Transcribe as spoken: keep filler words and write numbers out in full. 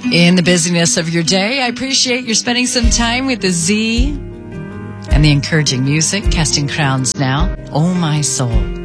In the busyness of your day, I appreciate you spending some time with the Z and the encouraging music. Casting Crowns now. Oh, my soul.